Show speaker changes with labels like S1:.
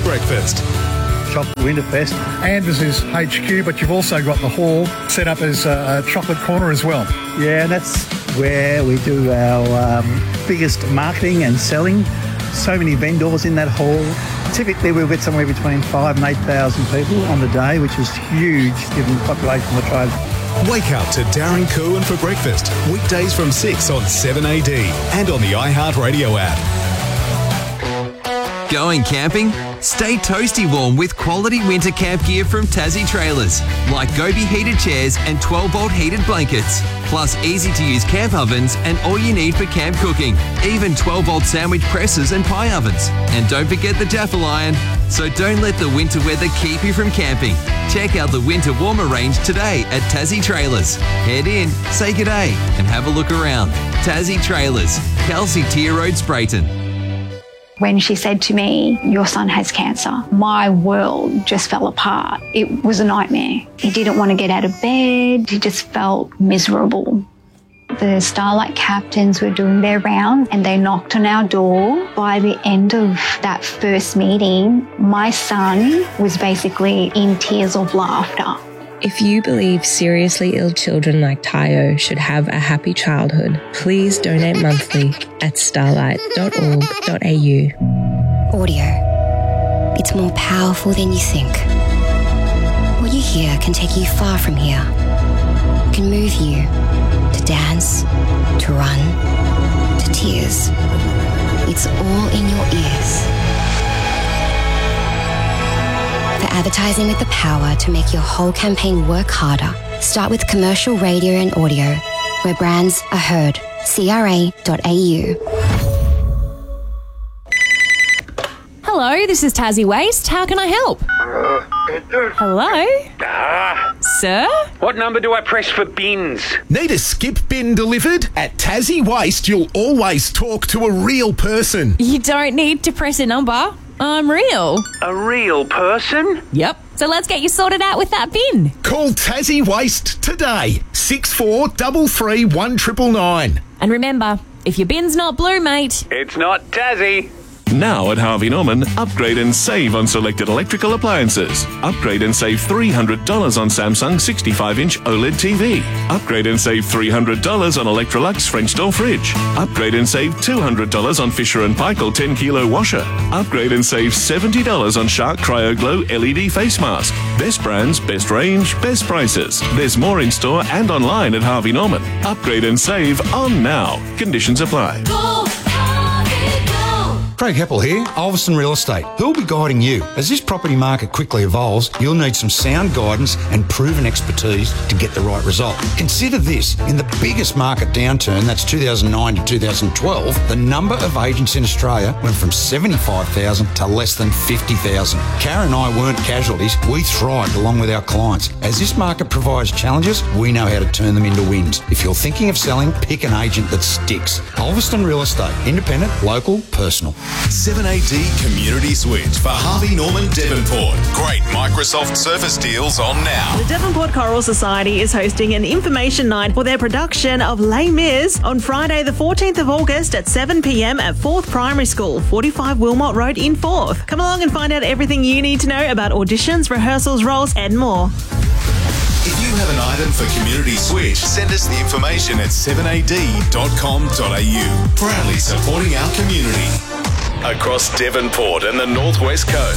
S1: breakfast.
S2: Chocolate Winterfest. Anders is HQ, but you've also got the hall set up as a chocolate corner as well.
S3: Yeah, and that's where we do our biggest marketing and selling. So many vendors in that hall. Typically, we'll get somewhere between 5,000 and 8,000 people on the day, which is huge given the population of the trade.
S1: Wake up to Darren Cohen for breakfast. Weekdays from 6 on 7AD and on the iHeartRadio app.
S4: Going camping? Stay toasty warm with quality winter camp gear from Tassie Trailers, like Gobi heated chairs and 12-volt heated blankets. Plus easy-to-use camp ovens and all you need for camp cooking. Even 12-volt sandwich presses and pie ovens. And don't forget the Jaffle iron. So don't let the winter weather keep you from camping. Check out the winter warmer range today at Tassie Trailers. Head in, say g'day, and have a look around. Tassie Trailers, Kelsey Tier Road, Sprayton.
S5: When she said to me, "Your son has cancer," my world just fell apart. It was a nightmare. He didn't want to get out of bed. He just felt miserable. The Starlight captains were doing their rounds and they knocked on our door. By the end of that first meeting, my son was basically in tears of laughter.
S6: If you believe seriously ill children like Tayo should have a happy childhood, please donate monthly at starlight.org.au.
S7: Audio. It's more powerful than you think. What you hear can take you far from here. It can move you to dance, to run, to tears. It's all in your ears. For advertising with the power to make your whole campaign work harder, start with commercial radio and audio, where brands are heard. CRA.au.
S8: Hello, this is Tassie Waste. How can I help? Hello? Sir?
S9: What number do I press for bins?
S1: Need a skip bin delivered? At Tassie Waste, you'll always talk to a real person.
S8: You don't need to press a number. I'm real.
S9: A real person?
S8: Yep. So let's get you sorted out with that bin.
S1: Call Tassie Waste today. 6433 1999.
S8: And remember, if your bin's not blue, mate,
S9: It's not Tassie.
S10: Now at Harvey Norman, upgrade and save on selected electrical appliances. Upgrade and save $300 on Samsung 65-inch OLED TV. Upgrade and save $300 on Electrolux French door fridge. Upgrade and save $200 on Fisher & Paykel 10-kilo washer. Upgrade and save $70 on Shark Cryo Glow LED face mask. Best brands, best range, best prices. There's more in store and online at Harvey Norman. Upgrade and save on now. Conditions apply.
S11: Craig Heppel here, Ulverstone Real Estate. Who'll be guiding you? As this property market quickly evolves, you'll need some sound guidance and proven expertise to get the right result. Consider this, in the biggest market downturn, that's 2009 to 2012, the number of agents in Australia went from 75,000 to less than 50,000. Karen and I weren't casualties, we thrived along with our clients. As this market provides challenges, we know how to turn them into wins. If you're thinking of selling, pick an agent that sticks. Ulverstone Real Estate, independent, local, personal.
S1: 7AD Community Switch for Harvey Norman Devonport. Great Microsoft Surface deals on now.
S12: The Devonport Choral Society is hosting an information night for their production of Les Mis on Friday the 14th of August at 7 p.m. at 4th Primary School, 45 Wilmot Road in Forth. Come along and find out everything you need to know about auditions, rehearsals, roles and more.
S1: If you have an item for Community Switch, send us the information at 7ad.com.au. Proudly supporting our community. Across Devonport and the Northwest Coast.